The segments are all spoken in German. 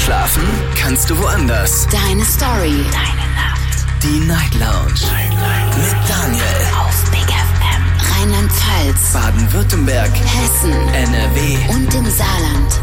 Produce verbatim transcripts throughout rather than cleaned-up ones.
Schlafen kannst du woanders. Deine Story. Deine Nacht. Die Night Lounge. Night, Night. Mit Daniel. Auf Big F M. Rheinland-Pfalz. Baden-Württemberg. Hessen. N R W. Und im Saarland.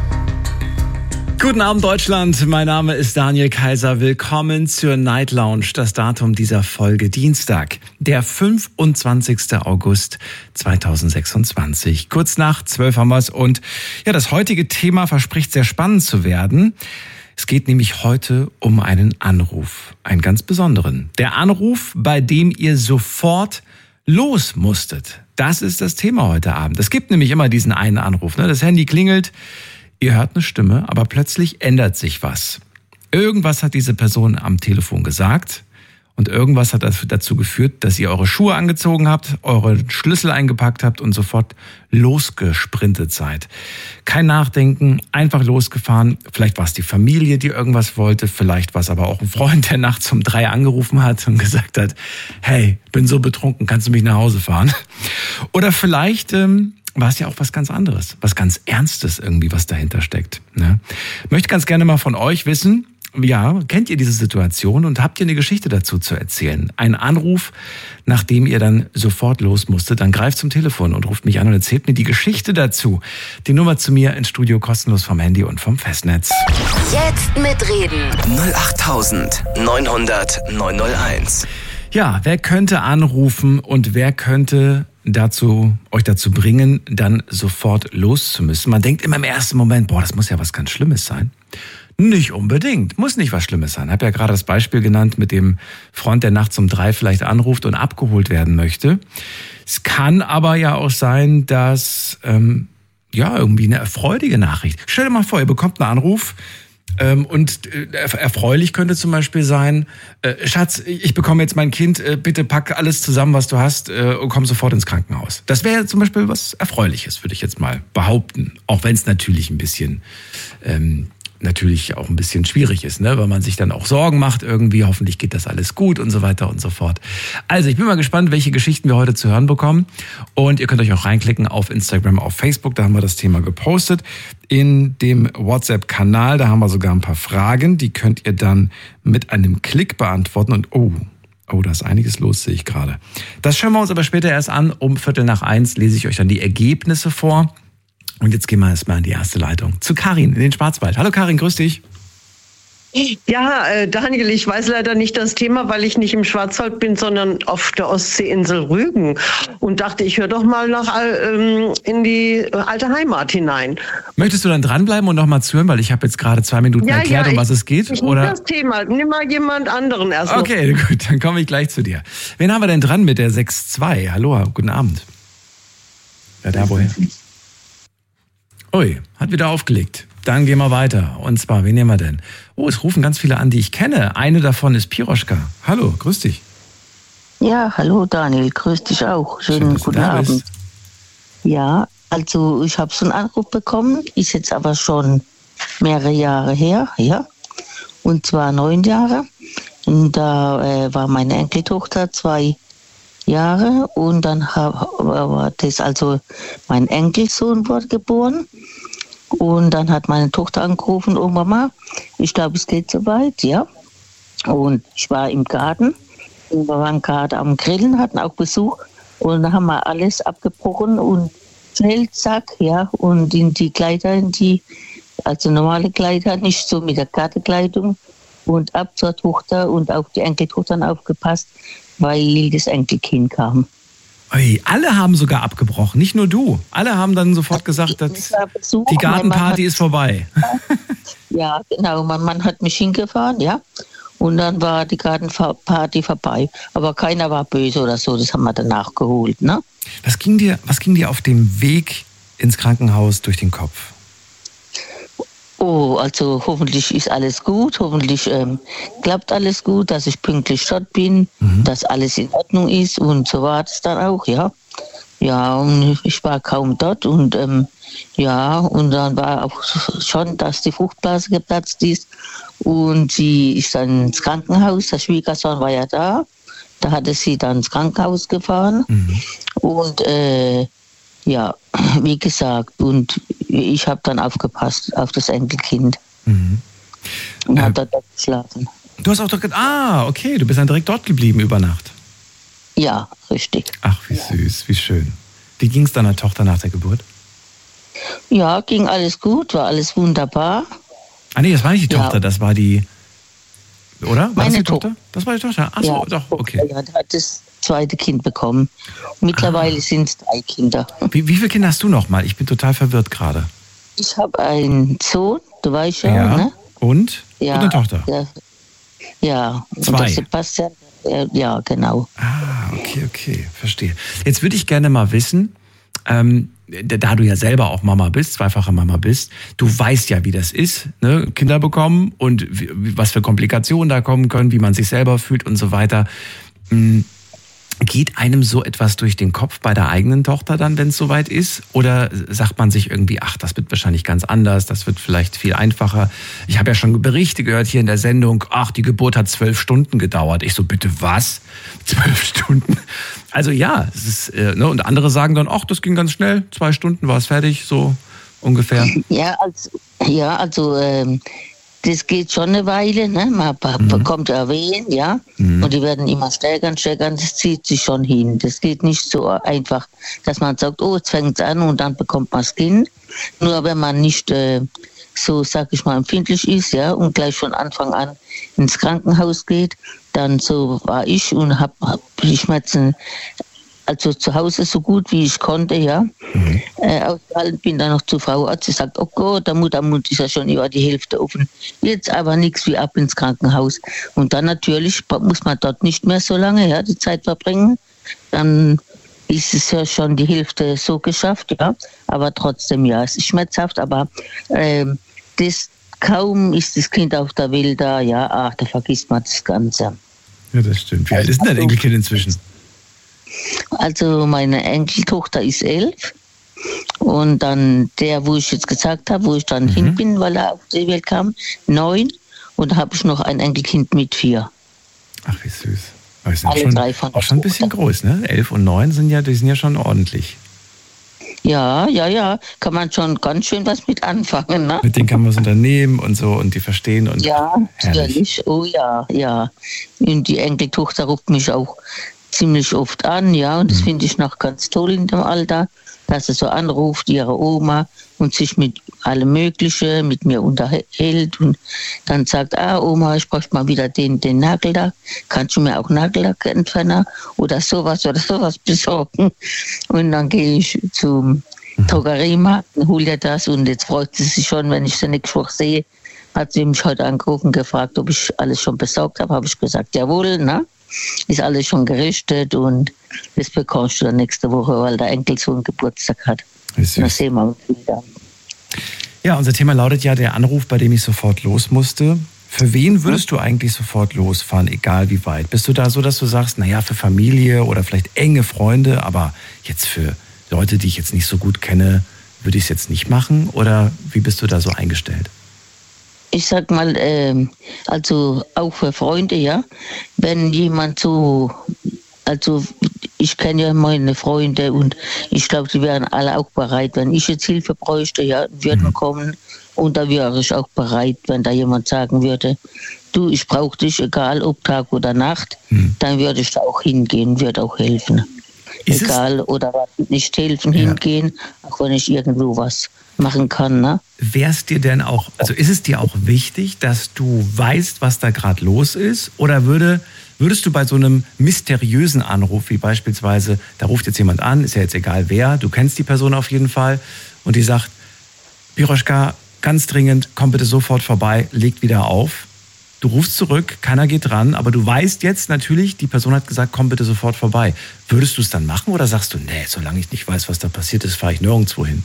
Guten Abend, Deutschland. Mein Name ist Daniel Kaiser. Willkommen zur Night Lounge. Das Datum dieser Folge Dienstag, der fünfundzwanzigster August zweitausendsechsundzwanzig. Kurz nach zwölf haben wir es. Und ja, das heutige Thema verspricht sehr spannend zu werden. Es geht nämlich heute um einen Anruf, einen ganz besonderen. Der Anruf, bei dem ihr sofort los musstet. Das ist das Thema heute Abend. Es gibt nämlich immer diesen einen Anruf, ne? Das Handy klingelt. Ihr hört eine Stimme, aber plötzlich ändert sich was. Irgendwas hat diese Person am Telefon gesagt und irgendwas hat dazu geführt, dass ihr eure Schuhe angezogen habt, eure Schlüssel eingepackt habt und sofort losgesprintet seid. Kein Nachdenken, einfach losgefahren. Vielleicht war es die Familie, die irgendwas wollte, vielleicht war es aber auch ein Freund, der nachts um drei angerufen hat und gesagt hat, hey, bin so betrunken, kannst du mich nach Hause fahren? Oder vielleicht ähm, war es ja auch was ganz anderes, was ganz Ernstes irgendwie, was dahinter steckt. Ne? Ich möchte ganz gerne mal von euch wissen, ja, kennt ihr diese Situation und habt ihr eine Geschichte dazu zu erzählen? Ein Anruf, nachdem ihr dann sofort los musstet, dann greift zum Telefon und ruft mich an und erzählt mir die Geschichte dazu. Die Nummer zu mir ins Studio kostenlos vom Handy und vom Festnetz. Jetzt mitreden. null acht neunhundert neunhunderteins. Ja, wer könnte anrufen und wer könnte dazu, euch dazu bringen, dann sofort loszumüssen? Man denkt immer im ersten Moment, boah, das muss ja was ganz Schlimmes sein. Nicht unbedingt, muss nicht was Schlimmes sein. Ich habe ja gerade das Beispiel genannt mit dem Freund, der nachts um drei vielleicht anruft und abgeholt werden möchte. Es kann aber ja auch sein, dass, ähm, ja, irgendwie eine erfreuliche Nachricht. Stell dir mal vor, ihr bekommt einen Anruf, Ähm, und äh, erfreulich könnte zum Beispiel sein, äh, Schatz, ich bekomme jetzt mein Kind, äh, bitte pack alles zusammen, was du hast äh, und komm sofort ins Krankenhaus. Das wäre zum Beispiel was Erfreuliches, würde ich jetzt mal behaupten. Auch wenn es natürlich ein bisschen, ähm, natürlich auch ein bisschen schwierig ist, ne? Weil man sich dann auch Sorgen macht irgendwie, hoffentlich geht das alles gut und so weiter und so fort. Also ich bin mal gespannt, welche Geschichten wir heute zu hören bekommen. Und ihr könnt euch auch reinklicken auf Instagram, auf Facebook, da haben wir das Thema gepostet. In dem WhatsApp-Kanal, da haben wir sogar ein paar Fragen, die könnt ihr dann mit einem Klick beantworten. Und oh, oh, da ist einiges los, sehe ich gerade. Das schauen wir uns aber später erst an. Um Viertel nach eins lese ich euch dann die Ergebnisse vor. Und jetzt gehen wir erstmal in die erste Leitung zu Karin in den Schwarzwald. Hallo Karin, grüß dich. Ja, äh, Daniel, ich weiß leider nicht das Thema, weil ich nicht im Schwarzwald bin, sondern auf der Ostseeinsel Rügen. Und dachte, ich höre doch mal nach ähm, in die alte Heimat hinein. Möchtest du dann dranbleiben und noch mal zuhören, weil ich habe jetzt gerade zwei Minuten ja, erklärt, ja, um was ich, es geht? Ich oder? das Thema. Nimm mal jemand anderen erst. Okay, noch. Gut, dann komme ich gleich zu dir. Wen haben wir denn dran mit der sechs zwei? Hallo, guten Abend. Ja, da woher? Ui, hat wieder aufgelegt. Dann gehen wir weiter. Und zwar, wen nehmen wir denn? Oh, es rufen ganz viele an, die ich kenne. Eine davon ist Piroschka. Hallo, grüß dich. Ja, hallo Daniel, grüß dich auch. Schönen Schön, guten Abend. Ja, also ich habe so einen Anruf bekommen, ist jetzt aber schon mehrere Jahre her, ja. Und zwar neun Jahre. Und da äh, war meine Enkeltochter zwei Jahre und dann hab, war das also mein Enkelsohn wurde geboren und dann hat meine Tochter angerufen, oh Mama, ich glaube es geht so weit, ja. Und ich war im Garten, wir waren gerade am Grillen, hatten auch Besuch und dann haben wir alles abgebrochen und Zelt, Sack, ja, und in die Kleider, in die, also normale Kleider, nicht so mit der Gartenkleidung und ab zur Tochter und auf die Enkeltochter aufgepasst, weil das Enkelkind kam. Ui, alle haben sogar abgebrochen, nicht nur du. Alle haben dann sofort gesagt, dass Besuch, die Gartenparty ist vorbei. Ja, genau. Mein Mann hat mich hingefahren, ja. Und dann war die Gartenparty vorbei. Aber keiner war böse oder so, das haben wir dann nachgeholt, ne? Was ging dir, was ging dir auf dem Weg ins Krankenhaus durch den Kopf? Oh, also hoffentlich ist alles gut, hoffentlich ähm, klappt alles gut, dass ich pünktlich dort bin, mhm. dass alles in Ordnung ist und so war es dann auch, ja. Ja, und ich war kaum dort und ähm, ja, und dann war auch schon, dass die Fruchtblase geplatzt ist und sie ist dann ins Krankenhaus, der Schwiegersohn war ja da, da hatte sie dann ins Krankenhaus gefahren mhm. und äh, ja, wie gesagt, und ich habe dann aufgepasst auf das Enkelkind. Mhm. und Äh, habe dort geschlafen. Du hast auch dort, ge- ah, okay, du bist dann direkt dort geblieben über Nacht. Ja, richtig. Ach, wie süß, wie schön. Wie ging es deiner Tochter nach der Geburt? Ja, ging alles gut, war alles wunderbar. Ah nee, das war nicht die Ja. Tochter, das war die, oder? War das Meine die Tochter? Tochter. Das war die Tochter. Ach so, Ja, doch, okay. Ja, der hat das zweite Kind bekommen. Mittlerweile sind es drei Kinder. Wie, wie viele Kinder hast du noch mal? Ich bin total verwirrt gerade. Ich habe einen Sohn, du weißt ja, Ja. ne? Und? Ja, Und eine Tochter. Ja, ja. Und Zwei. der Sebastian, äh, ja, genau. Ah, okay, okay, verstehe. Jetzt würde ich gerne mal wissen, ähm, da du ja selber auch Mama bist, zweifache Mama bist, du weißt ja, wie das ist, ne? Kinder bekommen und wie, was für Komplikationen da kommen können, wie man sich selber fühlt und so weiter. Hm, geht einem so etwas durch den Kopf bei der eigenen Tochter dann, wenn es soweit ist? Oder sagt man sich irgendwie, ach, das wird wahrscheinlich ganz anders, das wird vielleicht viel einfacher. Ich habe ja schon Berichte gehört hier in der Sendung, ach, die Geburt hat zwölf Stunden gedauert. Ich so, bitte was? Zwölf Stunden? Also ja, es ist, äh, ne? Und andere sagen dann, ach, das ging ganz schnell, zwei Stunden war es fertig, so ungefähr. Ja, also, ja, also ähm, das geht schon eine Weile, ne? Man mhm. bekommt ja Wehen, ja, mhm. und die werden immer stärker und stärker, und das zieht sich schon hin. Das geht nicht so einfach, dass man sagt, oh, jetzt fängt es an und dann bekommt man das Kind. Nur wenn man nicht äh, so, sag ich mal, empfindlich ist, ja, und gleich von Anfang an ins Krankenhaus geht, dann so war ich und habe hab die Schmerzen also zu Hause so gut wie ich konnte, ja. Mhm. Äh, ausgehalten, bin dann noch zur Frau Arzt, sie sagt, oh Gott, der Muttermund ist ja schon über die Hälfte offen. Jetzt aber nichts wie ab ins Krankenhaus. Und dann natürlich muss man dort nicht mehr so lange, ja, die Zeit verbringen. Dann ist es ja schon die Hälfte so geschafft, ja. Aber trotzdem, ja, es ist schmerzhaft, aber äh, das kaum ist das Kind auf der Welt da, ja, ach, da vergisst man das Ganze. Ja, das stimmt. Wie alt ist denn dein Enkelkind inzwischen? Also meine Enkeltochter ist elf und dann der, wo ich jetzt gesagt habe, wo ich dann mhm. hin bin, weil er auf die Welt kam, neun, und da habe ich noch ein Enkelkind mit vier. Ach, wie süß. Aber sind Alle schon, drei von auch schon ein bisschen Tochter. groß, ne? Elf und neun sind ja, die sind ja schon ordentlich. Ja, ja, ja, kann man schon ganz schön was mit anfangen, ne? Mit denen kann man was unternehmen und so und die verstehen und ja, natürlich, oh ja, ja. Und die Enkeltochter ruft mich auch ziemlich oft an, ja, und das mhm. finde ich noch ganz toll in dem Alter, dass sie so anruft, ihre Oma, und sich mit allem Möglichen mit mir unterhält und dann sagt, ah, Oma, ich bräuchte mal wieder den, den Nagellack, kannst du mir auch Nagellackentferner oder sowas oder sowas besorgen? Und dann gehe ich zum mhm. Drogeriemarkt und hole ihr das, und jetzt freut sie sich schon, wenn ich sie nächste Woche sehe, hat sie mich heute angerufen und gefragt, ob ich alles schon besorgt habe, habe ich gesagt, jawohl, ne? Ist alles schon gerichtet und das bekommst du dann nächste Woche, weil der Enkelsohn Geburtstag hat. Dann sehen wir uns wieder. Ja, unser Thema lautet ja der Anruf, bei dem ich sofort los musste. Für wen würdest du eigentlich sofort losfahren, egal wie weit? Bist du da so, dass du sagst, naja, für Familie oder vielleicht enge Freunde, aber jetzt für Leute, die ich jetzt nicht so gut kenne, würde ich es jetzt nicht machen? Oder wie bist du da so eingestellt? Ich sag mal, ähm, also auch für Freunde, ja, wenn jemand so, also ich kenne ja meine Freunde und ich glaube, die wären alle auch bereit, wenn ich jetzt Hilfe bräuchte, ja, würden mhm. kommen, und da wäre ich auch bereit, wenn da jemand sagen würde, du, ich brauche dich, egal ob Tag oder Nacht, mhm. dann würde ich da auch hingehen, würde auch helfen. Ist egal, oder nicht helfen, ja. hingehen, auch wenn ich irgendwo was machen kann, ne? Wär's dir denn auch, also ist es dir auch wichtig, dass du weißt, was da gerade los ist? Oder würde, würdest du bei so einem mysteriösen Anruf, wie beispielsweise, da ruft jetzt jemand an, ist ja jetzt egal wer, du kennst die Person auf jeden Fall, und die sagt, Piroschka, ganz dringend, komm bitte sofort vorbei, legt wieder auf. Du rufst zurück, keiner geht dran, aber du weißt jetzt natürlich, die Person hat gesagt, komm bitte sofort vorbei. Würdest du es dann machen oder sagst du, nee, solange ich nicht weiß, was da passiert ist, fahre ich nirgendwo hin?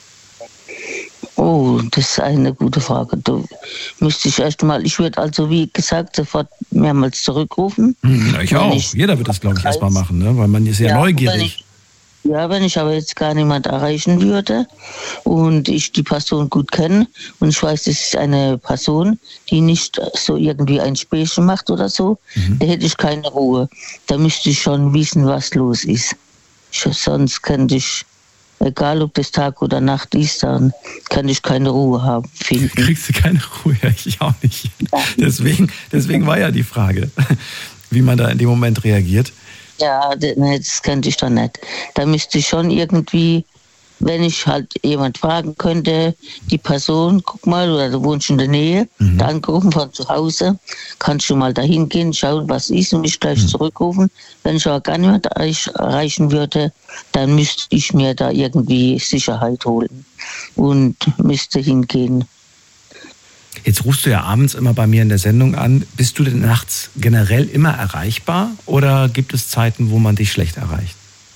Oh, das ist eine gute Frage. Du müsste ich erst mal, ich würde also wie gesagt sofort mehrmals zurückrufen. Ja, ich auch. Ich, Jeder wird das, glaube ich, erstmal machen, ne? Weil man ist ja, ja neugierig. Wenn ich, ja, wenn ich aber jetzt gar niemand erreichen würde und ich die Person gut kenne und ich weiß, das ist eine Person, die nicht so irgendwie ein Spielchen macht oder so, mhm. da hätte ich keine Ruhe. Da müsste ich schon wissen, was los ist. Ich, sonst könnte ich egal ob das Tag oder Nacht ist, dann kann ich keine Ruhe haben. Finden. Kriegst du keine Ruhe? Ja, ich auch nicht. Deswegen, deswegen war ja die Frage, wie man da in dem Moment reagiert. Ja, das könnte ich doch nicht. Da müsste ich schon irgendwie, wenn ich halt jemand fragen könnte, die Person, guck mal, oder du wohnst in der Nähe, mhm. da angerufen von zu Hause, kannst du mal dahin gehen, schauen, was ist und mich gleich mhm. zurückrufen. Wenn ich aber gar nicht erreichen würde, dann müsste ich mir da irgendwie Sicherheit holen und müsste hingehen. Jetzt rufst du ja abends immer bei mir in der Sendung an. Bist du denn nachts generell immer erreichbar oder gibt es Zeiten, wo man dich schlecht erreicht?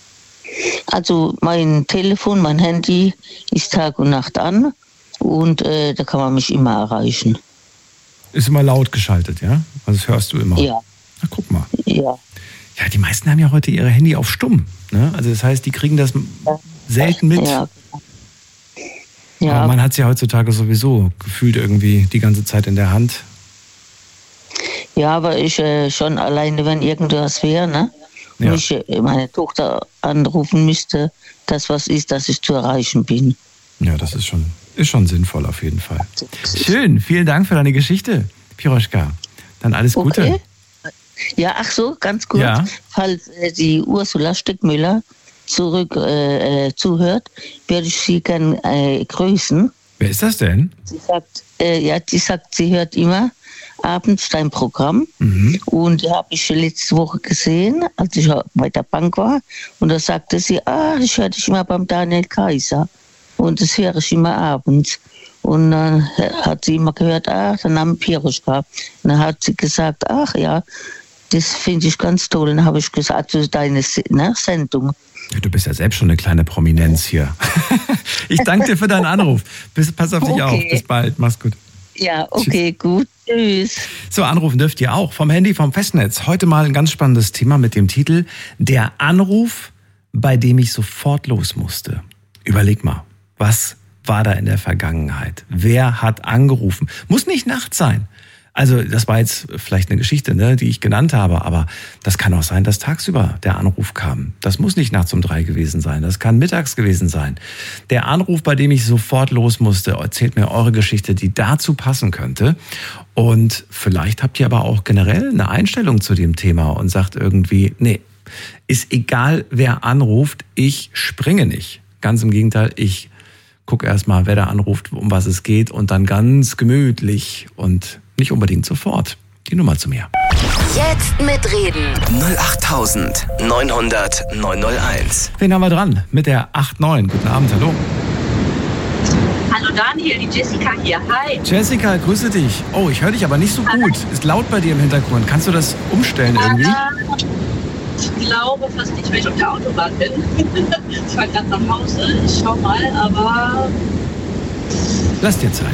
Also mein Telefon, mein Handy ist Tag und Nacht an und äh, da kann man mich immer erreichen. Ist immer laut geschaltet, ja? Also das hörst du immer? Ja. Na, guck mal. Ja. Ja, die meisten haben ja heute ihre Handy auf stumm. Ne? Also das heißt, die kriegen das selten mit. Ja. Ja. Aber man hat es ja heutzutage sowieso gefühlt irgendwie die ganze Zeit in der Hand. Ja, aber ich äh, schon alleine, wenn irgendwas wäre, ne? Und Ja. ich äh, meine Tochter anrufen müsste, dass was ist, dass ich zu erreichen bin. Ja, das ist schon, ist schon sinnvoll auf jeden Fall. Schön, vielen Dank für deine Geschichte, Piroschka. Dann alles Gute. Okay. Ja, ach so, ganz kurz. Ja. Falls äh, die Ursula Steckmüller zurück äh, äh, zuhört, würde ich sie gern äh, grüßen. Wer ist das denn? Sie sagt, äh, ja, die sagt, sie hört immer abends dein Programm. Mhm. Und die habe ich letzte Woche gesehen, als ich bei der Bank war. Und da sagte sie, ah, ich höre dich immer beim Daniel Kaiser. Und das höre ich immer abends. Und dann hat sie immer gehört, ach, der Name Piroschka. Und dann hat sie gesagt, ach ja, das finde ich ganz toll. Und dann habe ich gesagt, also deine ne, Sendung. Ja, du bist ja selbst schon eine kleine Prominenz hier. Ich danke dir für deinen Anruf. Bis, pass auf dich Okay. auf. Bis bald. Mach's gut. Ja, okay, gut. Tschüss. So, anrufen dürft ihr auch vom Handy, vom Festnetz. Heute mal ein ganz spannendes Thema mit dem Titel Der Anruf, bei dem ich sofort los musste. Überleg mal, was war da in der Vergangenheit? Wer hat angerufen? Muss nicht nachts sein. Also das war jetzt vielleicht eine Geschichte, ne, die ich genannt habe, aber das kann auch sein, dass tagsüber der Anruf kam. Das muss nicht nachts um drei gewesen sein, das kann mittags gewesen sein. Der Anruf, bei dem ich sofort los musste, erzählt mir eure Geschichte, die dazu passen könnte. Und vielleicht habt ihr aber auch generell eine Einstellung zu dem Thema und sagt irgendwie, nee, ist egal, wer anruft, ich springe nicht. Ganz im Gegenteil, ich gucke erstmal, wer da anruft, um was es geht und dann ganz gemütlich und nicht unbedingt sofort. Die Nummer zu mir. Jetzt mitreden. null acht neun hundert neun null eins. Wen haben wir dran? Mit der acht neun. Guten Abend, hallo. Hallo Daniel, die Jessica hier. Hi. Jessica, grüße dich. Oh, ich höre dich aber nicht so gut. Ist laut bei dir im Hintergrund. Kannst du das umstellen irgendwie? Äh, Ich glaube fast nicht, weil ich auf der Autobahn bin. Ich fahre gerade nach Hause. Ich schau mal, aber... Lass dir Zeit.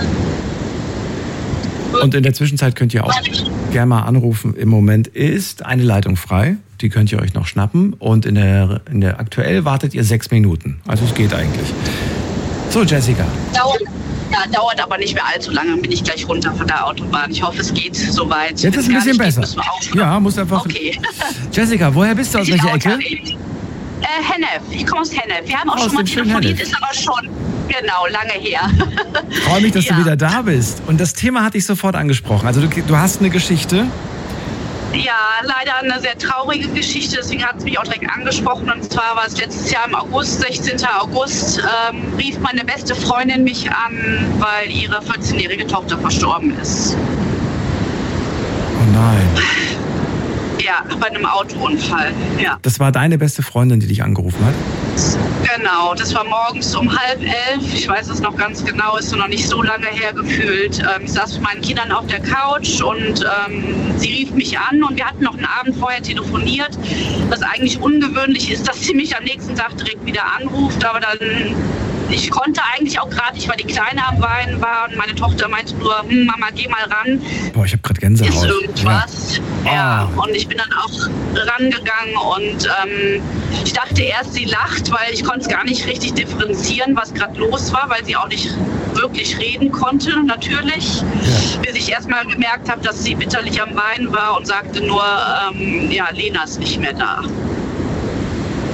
Und in der Zwischenzeit könnt ihr auch gerne mal anrufen. Im Moment ist eine Leitung frei. Die könnt ihr euch noch schnappen. Und in der, in der aktuell wartet ihr sechs Minuten. Also es geht eigentlich. So, Jessica. Dauert, ja, dauert aber nicht mehr allzu lange. Bin ich gleich runter von der Autobahn. Ich hoffe, es geht soweit. Jetzt ist es ein bisschen besser. Ja, muss einfach. Okay. Jessica, woher bist du? Aus welcher Ecke? Äh, Hennef. Ich komme aus Hennef. Wir haben auch Aus schon mal dem schönen telefoniert, Hennef. ist aber schon genau lange her. Ich freue mich, dass Ja. du wieder da bist. Und das Thema hatte ich sofort angesprochen. Also du, du hast eine Geschichte. Ja, leider eine sehr traurige Geschichte, deswegen hat es mich auch direkt angesprochen. Und zwar war es letztes Jahr im August, sechzehnten August, ähm, rief meine beste Freundin mich an, weil ihre vierzehnjährige Tochter verstorben ist. Oh nein. Ja, bei einem Autounfall, ja. Das war deine beste Freundin, die dich angerufen hat? Genau, das war morgens um halb elf. Ich weiß es noch ganz genau, ist noch nicht so lange her gefühlt. Ähm, ich saß mit meinen Kindern auf der Couch und ähm, sie rief mich an und wir hatten noch einen Abend vorher telefoniert, was eigentlich ungewöhnlich ist, dass sie mich am nächsten Tag direkt wieder anruft, aber dann... Ich konnte eigentlich auch gerade nicht, weil die Kleine am Weinen war und meine Tochter meinte nur, hm, Mama, geh mal ran. Boah, ich habe gerade Gänsehaut. Ist irgendwas. Ja. Ja. Ah. Und ich bin dann auch rangegangen und ähm, ich dachte erst, sie lacht, weil ich konnte es gar nicht richtig differenzieren, was gerade los war, weil sie auch nicht wirklich reden konnte, natürlich. Ja. Bis ich erst mal gemerkt habe, dass sie bitterlich am Weinen war und sagte nur, ähm, ja, Lena ist nicht mehr da.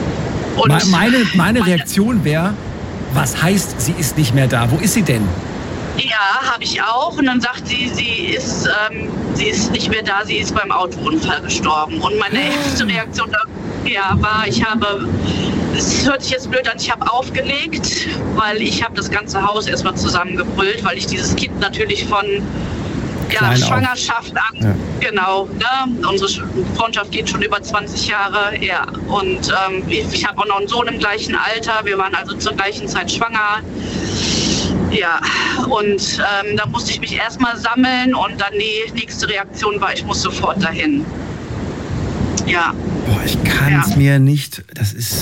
Und meine, meine Reaktion wäre, was heißt, sie ist nicht mehr da? Wo ist sie denn? Ja, habe ich auch. Und dann sagt sie, sie ist, ähm, sie ist nicht mehr da, sie ist beim Autounfall gestorben. Und meine erste Reaktion ja, war, ich habe, es hört sich jetzt blöd an, ich habe aufgelegt, weil ich habe das ganze Haus erstmal zusammengebrüllt, weil ich dieses Kind natürlich von ja, Schwangerschaft an, ja. genau, ne? Unsere Freundschaft geht schon über zwanzig Jahre, ja. Und ähm, ich, ich habe auch noch einen Sohn im gleichen Alter, wir waren also zur gleichen Zeit schwanger. Ja, und ähm, da musste ich mich erstmal sammeln und dann die nächste Reaktion war, ich muss sofort dahin. Ja. Boah, ich kann es ja. mir nicht, das ist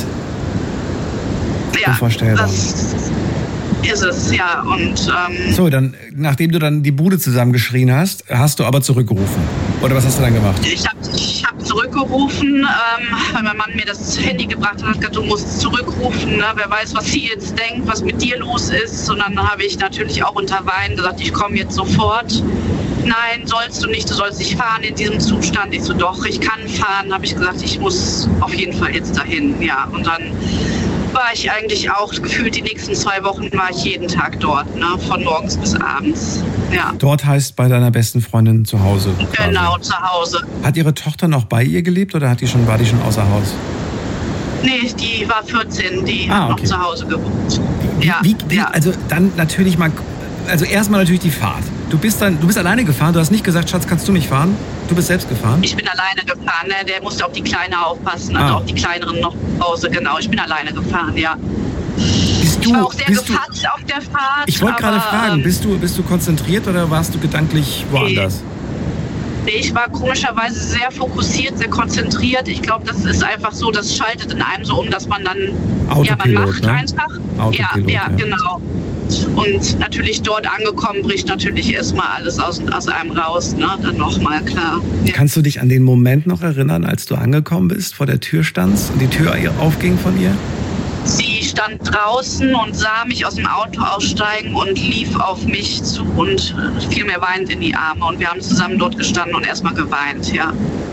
ja, unvorstellbar. Das ist es, ja. Und, ähm, so, dann, nachdem du dann die Bude zusammengeschrien hast, hast du aber zurückgerufen. Oder was hast du dann gemacht? Ich habe ich hab zurückgerufen, ähm, weil mein Mann mir das Handy gebracht hat und gesagt, du musst zurückrufen, ne? Wer weiß, was sie jetzt denkt, was mit dir los ist. Und dann habe ich natürlich auch unter Weinen gesagt, ich komme jetzt sofort. Nein, sollst du nicht, du sollst nicht fahren in diesem Zustand. Ich so, doch, ich kann fahren. Habe ich gesagt, ich muss auf jeden Fall jetzt dahin. Ja, und dann war ich eigentlich auch gefühlt die nächsten zwei Wochen war ich jeden Tag dort, ne? Von morgens bis abends. Ja. Dort heißt bei deiner besten Freundin zu Hause. Quasi. Genau, zu Hause. Hat ihre Tochter noch bei ihr gelebt oder hat die schon, war die schon außer Haus? Nee, die war vierzehn, die ah, hat okay. noch zu Hause gewohnt. Wie, ja, wie, wie, ja. Also dann natürlich mal, also erstmal natürlich die Fahrt. Du bist dann, du bist alleine gefahren, du hast nicht gesagt, Schatz, kannst du mich fahren? Du bist selbst gefahren? Ich bin alleine gefahren, ne? Der musste auf die Kleine aufpassen, also ah. auf die Kleineren noch zu Hause, genau. Ich bin alleine gefahren, ja. Bist du, ich war auch sehr bist gefasst du, auf der Fahrt. Ich wollte gerade fragen, ähm, bist du, bist du konzentriert oder warst du gedanklich woanders? Nee, ich war komischerweise sehr fokussiert, sehr konzentriert. Ich glaube, das ist einfach so, das schaltet in einem so um, dass man dann, Autopilot, ja, man macht ne? einfach. Autopilot, ja, ja, ja, genau. Und natürlich dort angekommen, bricht natürlich erstmal alles aus, aus einem raus, ne? Dann nochmal, klar. Ja. Kannst du dich an den Moment noch erinnern, als du angekommen bist, vor der Tür standst und die Tür aufging von ihr? Sie stand draußen und sah mich aus dem Auto aussteigen und lief auf mich zu und fiel mir weinend in die Arme. Und wir haben zusammen dort gestanden und erstmal geweint, ja.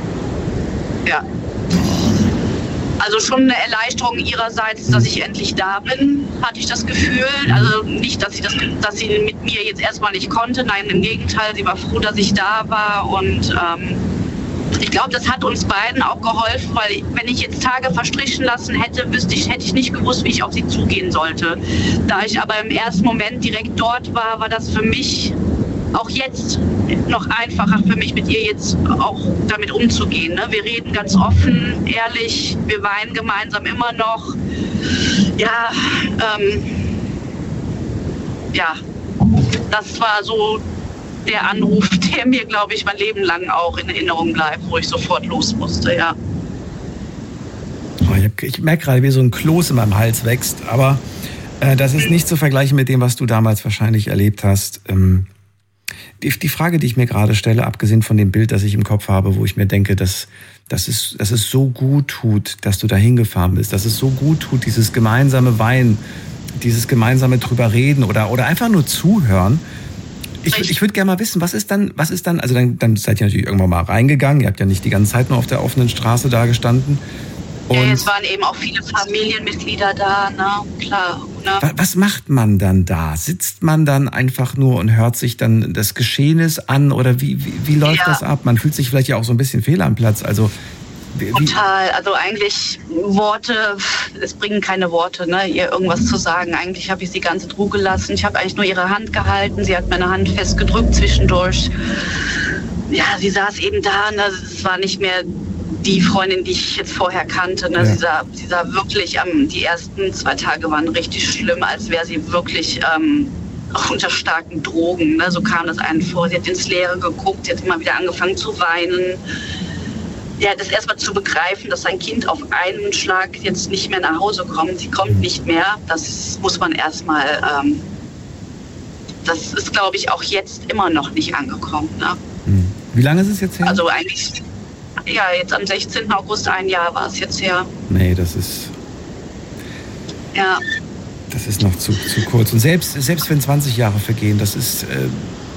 Ja. Also schon eine Erleichterung ihrerseits, dass ich endlich da bin, hatte ich das Gefühl. Also nicht, dass sie, das, dass sie mit mir jetzt erstmal nicht konnte. Nein, im Gegenteil, sie war froh, dass ich da war. Und ähm, ich glaube, das hat uns beiden auch geholfen, weil wenn ich jetzt Tage verstrichen lassen hätte, wüsste ich, hätte ich nicht gewusst, wie ich auf sie zugehen sollte. Da ich aber im ersten Moment direkt dort war, war das für mich auch jetzt noch einfacher für mich, mit ihr jetzt auch damit umzugehen. Ne? Wir reden ganz offen, ehrlich, wir weinen gemeinsam immer noch. Ja, ähm, ja, das war so der Anruf, der mir, glaube ich, mein Leben lang auch in Erinnerung bleibt, wo ich sofort los musste, ja. Oh, ich, ich merke gerade, wie so ein Kloß in meinem Hals wächst, aber äh, das ist nicht zu vergleichen mit dem, was du damals wahrscheinlich erlebt hast. Ähm, die, die Frage, die ich mir gerade stelle, abgesehen von dem Bild, das ich im Kopf habe, wo ich mir denke, dass, dass, es, dass es so gut tut, dass du da hingefahren bist, dass es so gut tut, dieses gemeinsame Weinen, dieses gemeinsame drüber reden oder, oder einfach nur zuhören. Ich, ich würde gerne mal wissen, was ist dann, was ist dann, also dann, dann seid ihr natürlich irgendwann mal reingegangen, ihr habt ja nicht die ganze Zeit nur auf der offenen Straße da gestanden. Und ja, es waren eben auch viele Familienmitglieder da, ne, klar. Ne? Was macht man dann da? Sitzt man dann einfach nur und hört sich dann das Geschehnis an oder wie, wie, wie läuft ja. das ab? Man fühlt sich vielleicht ja auch so ein bisschen fehl am Platz, also wie, total, also eigentlich Worte, es bringen keine Worte, ne, ihr irgendwas zu sagen. Eigentlich habe ich sie ganz in Ruhe gelassen. Ich habe eigentlich nur ihre Hand gehalten. Sie hat meine Hand festgedrückt zwischendurch. Ja, sie saß eben da. Ne, es war nicht mehr die Freundin, die ich jetzt vorher kannte. Ne, ja. sie, sah, sie sah wirklich, ähm, die ersten zwei Tage waren richtig schlimm, als wäre sie wirklich ähm, auch unter starken Drogen. Ne, so kam das einem vor. Sie hat ins Leere geguckt, sie hat immer wieder angefangen zu weinen. Ja, das erstmal zu begreifen, dass sein Kind auf einen Schlag jetzt nicht mehr nach Hause kommt. Sie kommt nicht mehr. Das muss man erstmal, ähm, das ist, glaube ich, auch jetzt immer noch nicht angekommen. Ne? Wie lange ist es jetzt her? Also eigentlich, ja, jetzt am sechzehnten August, ein Jahr war es jetzt her. Nee, das ist, ja. das ist noch zu, zu kurz. Und selbst, selbst wenn zwanzig Jahre vergehen, das ist, äh,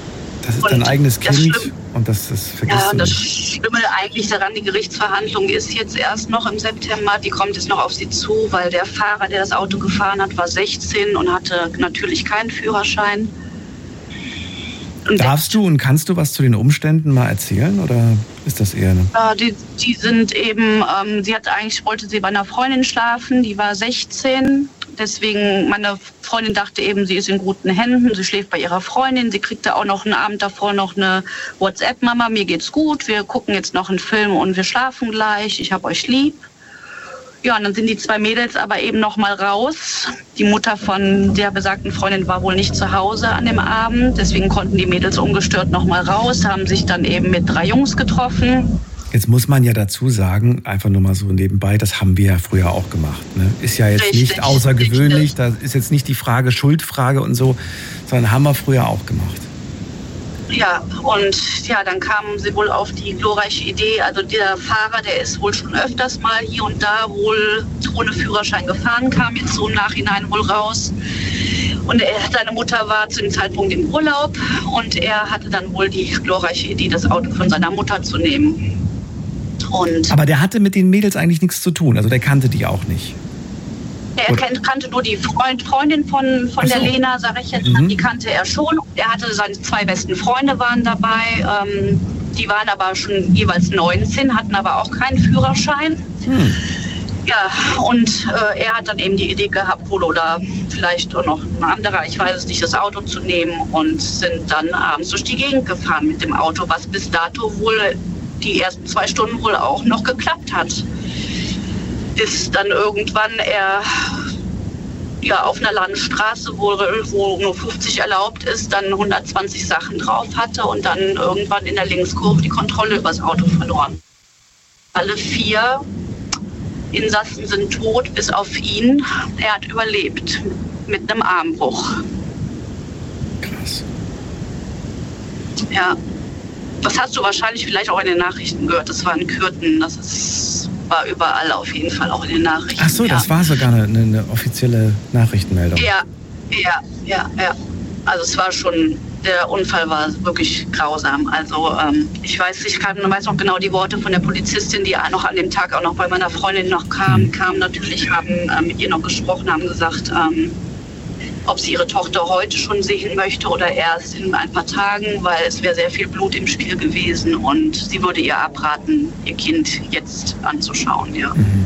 das ist und dein eigenes das Kind Schlimm, und das, das vergisst ja, du das nicht. Schlimme eigentlich daran, die Gerichtsverhandlung ist jetzt erst noch im September. Die kommt jetzt noch auf sie zu, weil der Fahrer, der das Auto gefahren hat, war sechzehn und hatte natürlich keinen Führerschein. Und Darfst du und kannst du was zu den Umständen mal erzählen oder ist das eher eine... Ja, die, die sind eben, ähm, sie hat eigentlich, wollte sie bei einer Freundin schlafen, die war sechzehn. Deswegen, meine Freundin dachte eben, sie ist in guten Händen, sie schläft bei ihrer Freundin. Sie kriegte auch noch einen Abend davor noch eine WhatsApp, Mama, mir geht's gut, wir gucken jetzt noch einen Film und wir schlafen gleich, ich hab euch lieb. Ja, und dann sind die zwei Mädels aber eben noch mal raus. Die Mutter von der besagten Freundin war wohl nicht zu Hause an dem Abend. Deswegen konnten die Mädels ungestört noch mal raus, haben sich dann eben mit drei Jungs getroffen. Jetzt muss man ja dazu sagen, einfach nur mal so nebenbei, das haben wir ja früher auch gemacht. Ne? Ist ja jetzt Richtig, nicht außergewöhnlich, richtig. da ist jetzt nicht die Frage Schuldfrage und so, sondern haben wir früher auch gemacht. Ja, und ja, dann kamen sie wohl auf die glorreiche Idee, also der Fahrer, der ist wohl schon öfters mal hier und da wohl ohne Führerschein gefahren, kam jetzt so im Nachhinein wohl raus. Und er, seine Mutter war zu dem Zeitpunkt im Urlaub und er hatte dann wohl die glorreiche Idee, das Auto von seiner Mutter zu nehmen. Und Aber der hatte mit den Mädels eigentlich nichts zu tun, also der kannte die auch nicht. er kennt, kannte nur die Freund, Freundin von, von Ach so. der Lena, sag ich jetzt, Mhm. die kannte er schon. Er hatte seine zwei besten Freunde waren dabei, ähm, die waren aber schon jeweils neunzehn, hatten aber auch keinen Führerschein. Hm. Ja, und äh, er hat dann eben die Idee gehabt, wohl oder vielleicht auch noch ein anderer, ich weiß es nicht, das Auto zu nehmen und sind dann abends durch die Gegend gefahren mit dem Auto, was bis dato wohl die ersten zwei Stunden wohl auch noch geklappt hat. Bis dann irgendwann er ja, auf einer Landstraße, wo, wo nur fünfzig erlaubt ist, dann hundertzwanzig Sachen drauf hatte und dann irgendwann in der Linkskurve die Kontrolle über das Auto verloren. Alle vier Insassen sind tot, bis auf ihn. Er hat überlebt mit einem Armbruch. Krass. Ja, das hast du wahrscheinlich vielleicht auch in den Nachrichten gehört. Das war in Kürten, das ist, war überall auf jeden Fall auch in den Nachrichten. Ach so, ja. das war sogar eine, eine offizielle Nachrichtenmeldung. Ja, ja, ja, ja. Also es war schon, der Unfall war wirklich grausam. Also ähm, ich weiß, ich kann, weiß noch genau die Worte von der Polizistin, die noch an dem Tag auch noch bei meiner Freundin noch kam, Mhm. kam natürlich, haben äh, mit ihr noch gesprochen, haben gesagt, ähm, ob sie ihre Tochter heute schon sehen möchte oder erst in ein paar Tagen, weil es wäre sehr viel Blut im Spiel gewesen und sie würde ihr abraten, ihr Kind jetzt anzuschauen. Ja. Mhm.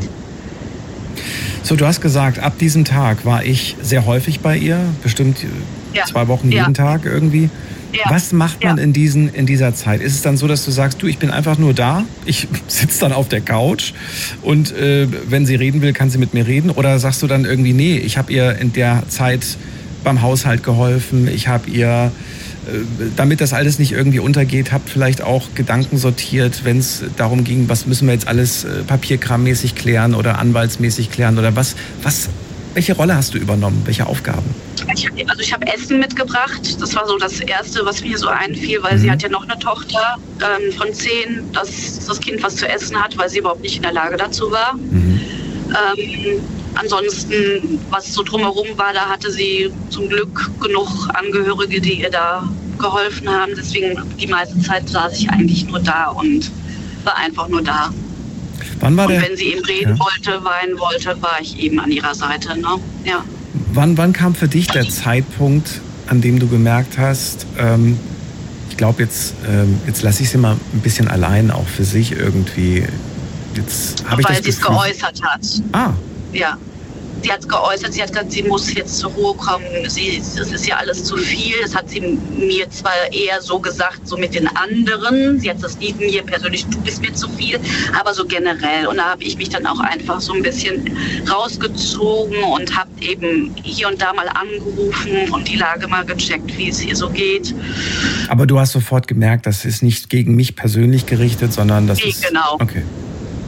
So, du hast gesagt, ab diesem Tag war ich sehr häufig bei ihr, bestimmt Ja. zwei Wochen Ja. jeden Tag irgendwie. Ja. Was macht man Ja. in, diesen, in dieser Zeit? Ist es dann so, dass du sagst, du, ich bin einfach nur da, ich sitze dann auf der Couch und äh, wenn sie reden will, kann sie mit mir reden? Oder sagst du dann irgendwie, nee, ich habe ihr in der Zeit beim Haushalt geholfen, ich habe ihr, äh, damit das alles nicht irgendwie untergeht, habe vielleicht auch Gedanken sortiert, wenn es darum ging, was müssen wir jetzt alles äh, papierkrammäßig klären oder anwaltsmäßig klären oder was, was, welche Rolle hast du übernommen, welche Aufgaben? Ich, also ich habe Essen mitgebracht. Das war so das Erste, was mir so einfiel, weil Mhm. sie hat ja noch eine Tochter ähm, von zehn, dass das Kind was zu essen hat, weil sie überhaupt nicht in der Lage dazu war. Mhm. Ähm, ansonsten, was so drumherum war, da hatte sie zum Glück genug Angehörige, die ihr da geholfen haben. Deswegen die meiste Zeit saß ich eigentlich nur da und war einfach nur da. Wann war Und der? wenn sie eben reden Ja. wollte, weinen wollte, war ich eben an ihrer Seite. Ne? Ja. Wann, wann kam für dich der Zeitpunkt, an dem du gemerkt hast, ähm, ich glaube, jetzt, ähm, jetzt lasse ich sie mal ein bisschen allein, auch für sich irgendwie. Jetzt habe ich Weil das sie es Gefühl. geäußert hat. Ah, Ja. Sie hat geäußert, sie hat gesagt, sie muss jetzt zur Ruhe kommen. Sie, das ist ja alles zu viel. Das hat sie mir zwar eher so gesagt, so mit den anderen. Sie hat das nie mir persönlich, du bist mir zu viel, aber so generell. Und da habe ich mich dann auch einfach so ein bisschen rausgezogen und habe eben hier und da mal angerufen und die Lage mal gecheckt, wie es ihr so geht. aber du hast sofort gemerkt, das ist nicht gegen mich persönlich gerichtet, sondern das Nee, ist... genau. Okay.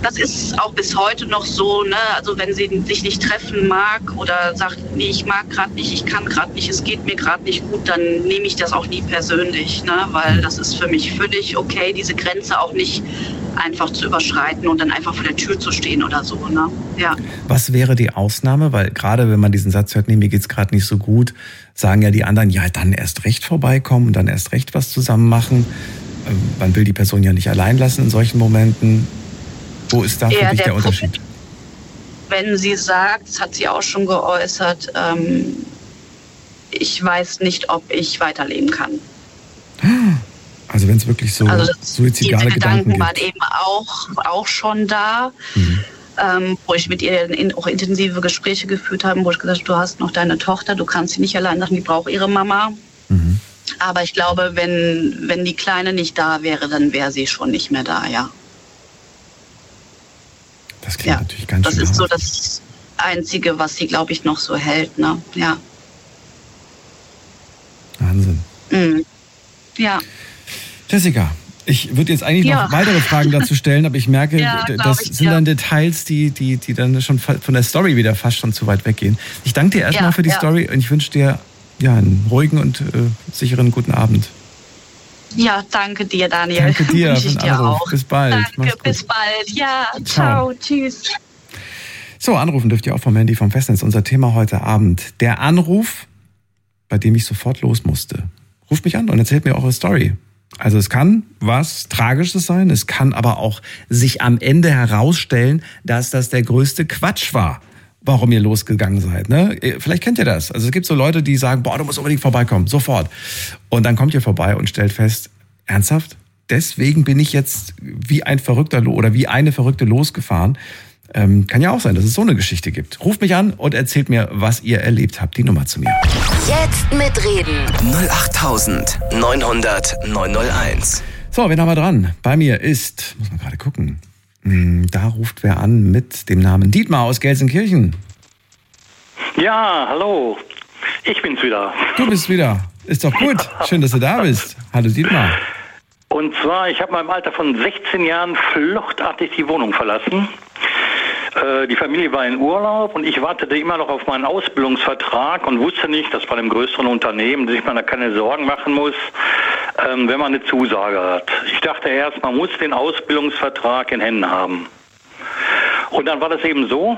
das ist auch bis heute noch so, ne? Also wenn sie sich nicht treffen mag oder sagt, nee, ich mag gerade nicht, ich kann gerade nicht, es geht mir gerade nicht gut, dann nehme ich das auch nie persönlich, ne? Weil das ist für mich völlig okay, diese Grenze auch nicht einfach zu überschreiten und dann einfach vor der Tür zu stehen oder so, ne? Ja. Was wäre die Ausnahme? Weil gerade wenn man diesen Satz hört, nee, mir geht's gerade nicht so gut, sagen ja die anderen, ja, dann erst recht vorbeikommen, dann erst recht was zusammen machen. Man will die Person ja nicht allein lassen in solchen Momenten. Wo ist da für dich der, der Unterschied? Punkt, wenn sie sagt, das hat sie auch schon geäußert, ähm, ich weiß nicht, ob ich weiterleben kann. Also wenn es wirklich so also suizidale diese Gedanken, Gedanken waren eben auch, auch schon da, mhm. ähm, wo ich mit ihr in, auch intensive Gespräche geführt habe, wo ich gesagt habe, du hast noch deine Tochter, du kannst sie nicht allein lassen, die braucht ihre Mama. Mhm. Aber ich glaube, wenn, wenn die Kleine nicht da wäre, dann wäre sie schon nicht mehr da, ja. Das klingt ja, natürlich ganz das schön. Das ist so das Einzige, was sie, glaube ich, noch so hält, ne? Ja. Wahnsinn. Mhm. Ja. Jessica, ich würde jetzt eigentlich ja. noch weitere Fragen dazu stellen, aber ich merke, ja, das ich, sind ja. dann Details, die, die, die dann schon von der Story wieder fast schon zu weit weggehen. Ich danke dir erstmal ja, für die ja. Story und ich wünsche dir ja, einen ruhigen und äh, sicheren guten Abend. Ja, danke dir, Daniel. Danke dir Wünsche ich für den dir Anruf. auch. Bis bald. Danke, bis bald. Ja, ciao. ciao. Tschüss. So, anrufen dürft ihr auch vom Handy vom Festnetz. Unser Thema heute Abend. Der Anruf, bei dem ich sofort los musste. Ruft mich an und erzählt mir eure Story. Also es kann was Tragisches sein, es kann aber auch sich am Ende herausstellen, dass das der größte Quatsch war, warum ihr losgegangen seid. Ne? Vielleicht kennt ihr das. Also es gibt so Leute, die sagen, boah, du musst unbedingt vorbeikommen, sofort. Und dann kommt ihr vorbei und stellt fest, ernsthaft? Deswegen bin ich jetzt wie ein Verrückter oder wie eine Verrückte losgefahren. Ähm, kann ja auch sein, dass es so eine Geschichte gibt. Ruft mich an und erzählt mir, was ihr erlebt habt. Die Nummer zu mir. Jetzt mitreden. null acht neunhundert neunhunderteins. So, wen haben wir dran? Bei mir ist, muss man gerade gucken, da ruft wer an mit dem Namen Dietmar aus Gelsenkirchen. Ja, hallo. Ich bin's wieder. Du bist wieder. Ist doch gut. Schön, dass du da bist. Hallo Dietmar. Und zwar, ich habe mal im Alter von sechzehn Jahren fluchtartig die Wohnung verlassen. Äh, die Familie war in Urlaub und ich wartete immer noch auf meinen Ausbildungsvertrag und wusste nicht, dass bei einem größeren Unternehmen sich man da keine Sorgen machen muss, ähm, wenn man eine Zusage hat. Ich dachte erst, man muss den Ausbildungsvertrag in Händen haben. Und dann war das eben so,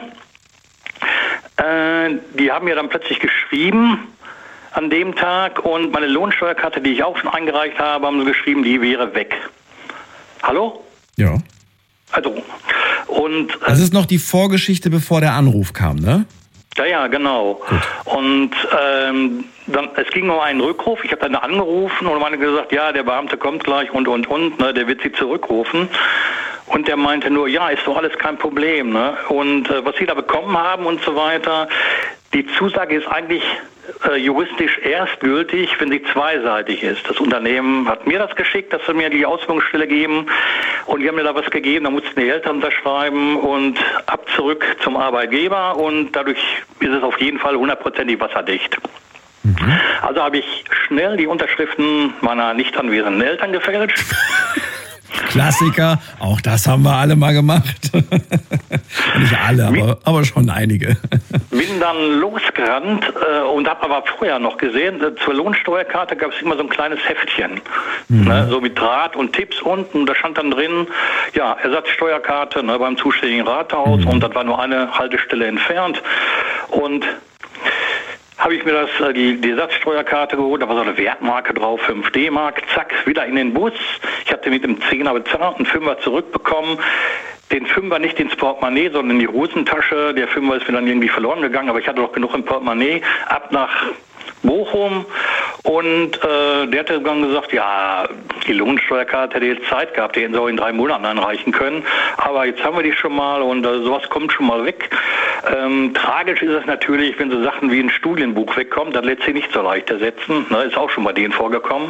äh, die haben mir dann plötzlich geschrieben, an dem Tag, und meine Lohnsteuerkarte, die ich auch schon eingereicht habe, haben sie geschrieben, die wäre weg. Hallo? Ja. Also, und... Äh, das ist noch die Vorgeschichte, bevor der Anruf kam, ne? Ja, ja, genau. Gut. Und ähm, dann, es ging um einen Rückruf. Ich habe dann angerufen und meine gesagt, ja, der Beamte kommt gleich und, und, und, ne, der wird Sie zurückrufen. Und der meinte nur, ja, ist doch alles kein Problem, ne? Und äh, was Sie da bekommen haben und so weiter, die Zusage ist eigentlich äh, juristisch erst gültig, wenn sie zweiseitig ist. Das Unternehmen hat mir das geschickt, dass sie mir die Ausbildungsstelle geben, und die haben mir da was gegeben, da mussten die Eltern unterschreiben und ab zurück zum Arbeitgeber, und dadurch ist es auf jeden Fall hundertprozentig wasserdicht. Mhm. Also habe ich schnell die Unterschriften meiner nicht anwesenden Eltern gefälscht. Klassiker, auch das haben wir alle mal gemacht. Nicht alle, aber, aber schon einige. Bin dann losgerannt äh, und habe aber vorher noch gesehen, äh, zur Lohnsteuerkarte gab es immer so ein kleines Heftchen, mhm. ne, so mit Rat und Tipps unten. Da stand dann drin, ja, Ersatzsteuerkarte, ne, beim zuständigen Rathaus, mhm. und das war nur eine Haltestelle entfernt. Und habe ich mir das, die, die Ersatzsteuerkarte geholt, da war so eine Wertmarke drauf, fünf D-Mark, zack, wieder in den Bus. Ich hatte mit dem Zehner bezahlt, einen Fünfer zurückbekommen. Den Fünfer nicht ins Portemonnaie, sondern in die Hosentasche. Der Fünfer ist mir dann irgendwie verloren gegangen, aber ich hatte doch genug im Portemonnaie. Ab nach Bochum, und äh, der hatte dann gesagt, ja, die Lohnsteuerkarte hätte jetzt Zeit gehabt, die hätten sie auch in drei Monaten einreichen können, aber jetzt haben wir die schon mal, und äh, sowas kommt schon mal weg. Ähm, tragisch ist es natürlich, wenn so Sachen wie ein Studienbuch wegkommt, das lässt sich nicht so leicht ersetzen, ne, ist auch schon bei denen vorgekommen.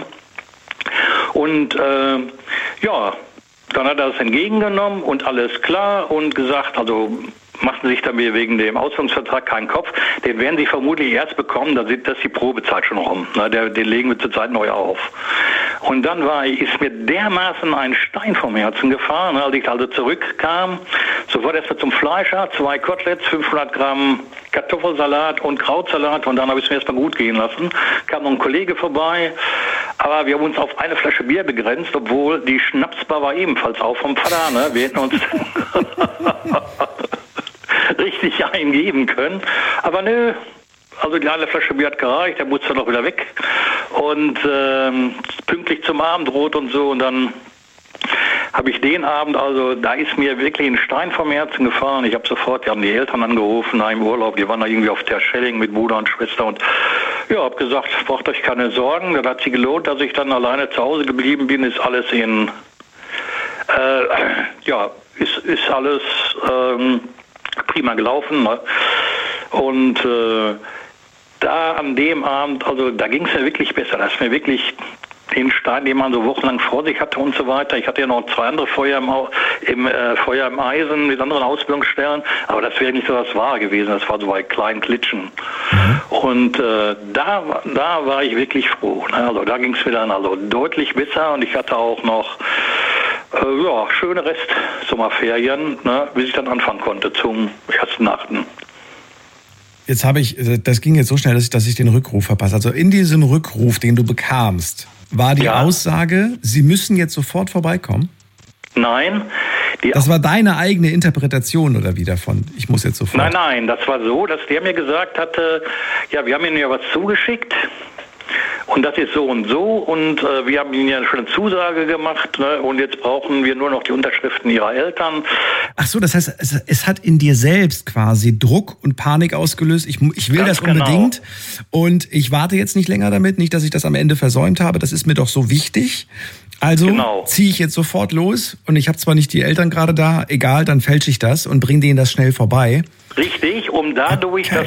Und äh, ja, dann hat er das entgegengenommen und alles klar und gesagt, also machten sich dann wegen dem Ausbildungsvertrag keinen Kopf. Den werden sie vermutlich erst bekommen, da ist die Probezeit schon rum. Den legen wir zurzeit neu auf. Und dann war, ist mir dermaßen ein Stein vom Herzen gefahren, als ich also zurückkam Sofort erstmal zum Fleischer, zwei Koteletts, fünfhundert Gramm Kartoffelsalat und Krautsalat und dann habe ich es mir erstmal gut gehen lassen. Kam noch ein Kollege vorbei, aber wir haben uns auf eine Flasche Bier begrenzt, obwohl die Schnapsbar war ebenfalls auch vom Vater, ne? Wir hätten uns richtig eingeben können, aber nö. Also die eine Flasche Bier hat gereicht, der musste noch wieder weg und ähm, pünktlich zum Abendbrot und so und dann habe ich den Abend, also da ist mir wirklich ein Stein vom Herzen gefallen. Ich habe sofort, die haben die Eltern angerufen nach dem Urlaub, die waren da irgendwie auf der Schelling mit Bruder und Schwester und ja, habe gesagt, braucht euch keine Sorgen, das hat sich gelohnt, dass ich dann alleine zu Hause geblieben bin, ist alles in, äh, ja, ist, ist alles ähm, prima gelaufen, ne? Und äh, da an dem Abend, also da ging es mir wirklich besser. Da ist mir wirklich den Stein, den man so wochenlang vor sich hatte und so weiter. Ich hatte ja noch zwei andere Feuer im, im äh, Feuer im Eisen mit anderen Ausbildungsstellen, aber das wäre nicht so das Wahre gewesen. Das war so bei kleinen Klitschen. Mhm. Und äh, da, da war ich wirklich froh. Ne? Also da ging es mir dann also deutlich besser und ich hatte auch noch äh, ja, schöne Rest-Sommerferien, ne? Bis ich dann anfangen konnte zum ersten Achten. Jetzt habe ich, das ging jetzt so schnell, dass ich, dass ich den Rückruf verpasse. Also in diesem Rückruf, den du bekamst, war die ja. Aussage, Sie müssen jetzt sofort vorbeikommen? Nein. Die das war deine eigene Interpretation oder wie davon? Ich muss jetzt sofort. Nein, nein, das war so, dass der mir gesagt hatte, ja, wir haben Ihnen ja was zugeschickt. Und das ist so und so und äh, wir haben Ihnen ja schon eine Zusage gemacht, ne? Und jetzt brauchen wir nur noch die Unterschriften Ihrer Eltern. Ach so, das heißt, es, es hat in dir selbst quasi Druck und Panik ausgelöst. Ich, ich will Ganz das unbedingt genau. Und ich warte jetzt nicht länger damit, nicht, dass ich das am Ende versäumt habe. Das ist mir doch so wichtig. Also genau. Ziehe ich jetzt sofort los und ich habe zwar nicht die Eltern gerade da, egal, dann fälsche ich das und bringe denen das schnell vorbei. Richtig, um dadurch okay.